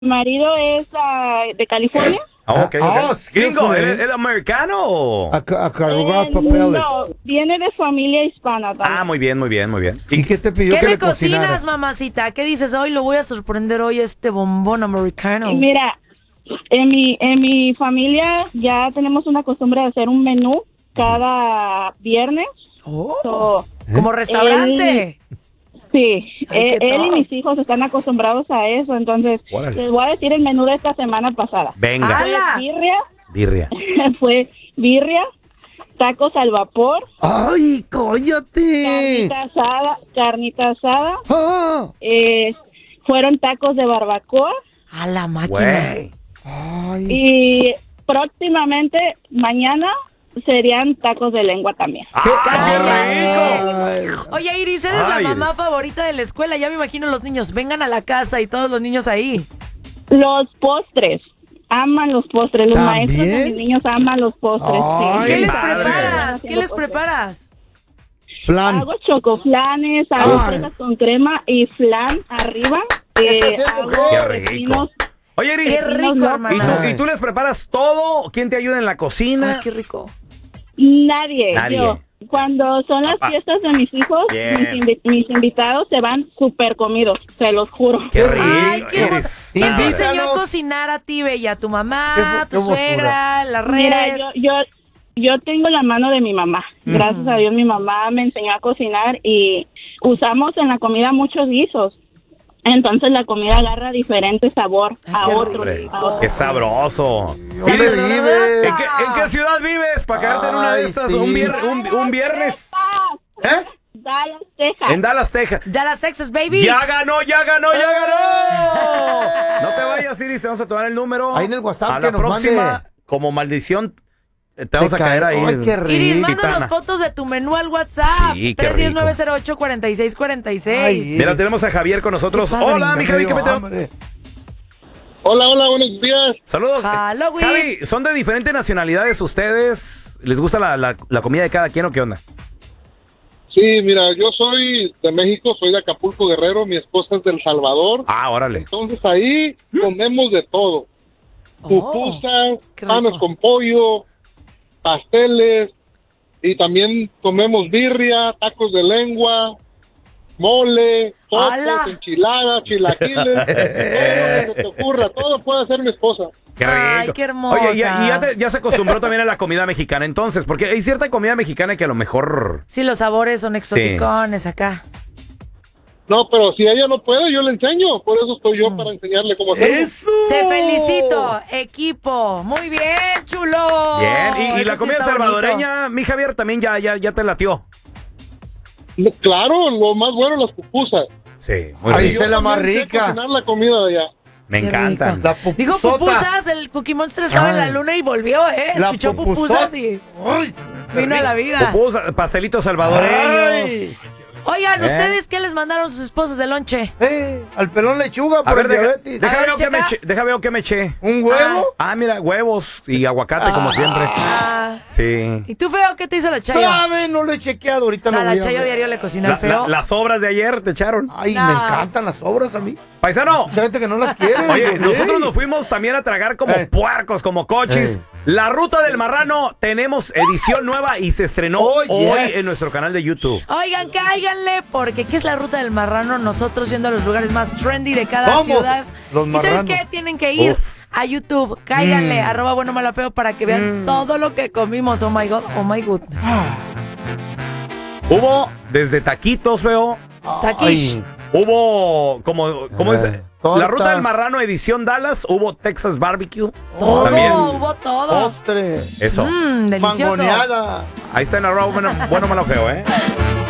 marido es de California. Ok. Gringo, skillful, ¿el americano o...? A cargar papeles. No, viene de familia hispana también. Ah, muy bien. ¿Y qué te pidió ¿Qué que le le cocinas, cocinaras? mamacita? ¿Qué dices? Hoy lo voy a sorprender hoy a este bombón americano. Y mira, en mi familia ya tenemos una costumbre de hacer un menú cada viernes. Oh, So, como restaurante. sí, Ay, ¿qué él y tal? mis hijos están acostumbrados a eso. Entonces, Órale. les voy a decir el menú de esta semana pasada. Venga. ¡Hala! Birria. Fue birria, tacos al vapor, ¡Ay, cállate! carnita asada, Ah, fueron tacos de barbacoa A la máquina. Güey. ay. y próximamente mañana serían tacos de lengua también. ¡Qué rico! Oye, Iris, eres Ay, la mamá Iris. favorita de la escuela. Ya me imagino los niños. Vengan a la casa y todos los niños ahí. Los postres, aman los postres, los ¿También? maestros de mis niños aman los postres. Ay, ¿Qué les padre. preparas? ¿Qué les preparas? Flan. Hago chocoflanes, hago Ay. fresas con crema y flan arriba. Esta sí es Hago mujer. Qué rico. pepinos. Oye, Qué Iris, rico, no, hermana. ¿y tú les preparas todo? ¿Quién te ayuda en la Ay, cocina? qué rico. Nadie. Nadie. Yo. Cuando son las Papá. fiestas de mis hijos, Bien. mis invitados se van súper comidos, se los juro. ¡Qué rico! Ay, qué Iris. ¿Quién te Invítanos. enseñó a cocinar a ti, Bella? ¿Tu mamá, Qué tu hermosura. suegra, las Mira, redes? yo tengo la mano de mi mamá. Gracias a Dios mi mamá me enseñó a cocinar y usamos en la comida muchos guisos. Entonces la comida agarra diferente sabor Ay, a qué otro. rico. ¡Qué sabroso! ¿Dónde Iris, vives? ¿En qué ciudad vives? Para quedarte en una de Ay, estas sí. un viernes. ¿Eh? Dallas, Texas. En Dallas, Texas. Dallas, Texas, baby. ¡Ya ganó! No te vayas, Iris, te vamos a tomar el número. Ahí en el WhatsApp a que la nos próxima, mande. como maldición, te vamos a caer ahí. Ay, qué rico. Iris, Pitana. mándanos fotos de tu menú al WhatsApp. Sí, qué rico. 310-908-4646. Ay, Mira, tenemos a Javier con nosotros. Qué padre. Hola, mi Ya Javi, me ¿qué dio me hambre. Hola, buenos días. Saludos. Halloween. Javi, ¿son de diferentes nacionalidades ustedes? ¿Les gusta la comida de cada quien o qué onda? Sí, mira, yo soy de México, soy de Acapulco, Guerrero, mi esposa es de El Salvador. Ah, órale. Entonces ahí comemos de todo. Pupusas, qué panes rico. con pollo, pasteles, y también comemos birria, tacos de lengua, mole, ¡Hala! sopes, enchiladas, chilaquiles, todo lo que se te ocurra, todo puede hacer mi esposa. Qué Ay, rico. qué hermosa. Oye, ya se acostumbró también a la comida mexicana entonces, porque hay cierta comida mexicana que a lo mejor... Sí, los sabores son exoticones acá. No, pero si ella no puede, yo le enseño, por eso estoy yo para enseñarle cómo hacerlo. ¡Eso! Te felicito, equipo. Muy bien, chulo. Bien, y Eso la sí comida está bonito. salvadoreña, mi Javier, también ya te latió. Claro, lo más bueno, las pupusas. Sí, muy Ahí rico. se la más También sé rica. cocinar la comida de allá. Me Qué encantan. rico. La Dijo pupusota. pupusas, el Cookie Monster estaba en la Ay. luna y volvió, ¿eh? La Escuchó pupusas y Ay, vino a la vida. Pupusas, pastelitos salvadoreños. Ay. Oigan, ¿Eh? ¿ustedes qué les mandaron sus esposos de lonche? Al pelón lechuga A por ver, el diabetes. déjame A ver, ver qué me checa. eché. Déjame ver qué me eché. ¿Un huevo? Ah, mira, huevos y aguacate como siempre. Ah, Sí. ¿y tú, Feo, qué te hizo la Chayo? ¿Sabe? No lo he chequeado. Ahorita No, lo voy la a Chayo ver. diario le cocina al Feo. Las obras de ayer te echaron. Ay, No. me encantan las obras a mí. Paisano. Mucha gente que no las quiere. Oye, güey. nosotros nos fuimos también a tragar como puercos, como cochis. La Ruta del Marrano, tenemos edición nueva y se estrenó Oh, hoy yes. en nuestro canal de YouTube. Oigan, cáiganle, porque ¿qué es la ruta del marrano? Nosotros yendo a los lugares más trendy de cada Somos ciudad. los ¿Y sabes marranos. qué? Tienen que ir Uf. a YouTube. Cáiganle, arroba bueno malo feo, para que vean todo lo que comimos. Oh my God, oh my goodness. Hubo desde taquitos, veo. Taquish. Ay, Hubo, ¿cómo dice? La tortas. Ruta del Marrano, edición Dallas. Hubo Texas Barbecue. Todo, También. hubo todo. postre. Eso. Delicioso. Mangoneada. Ahí está en arroba bueno malo feo, ¿eh?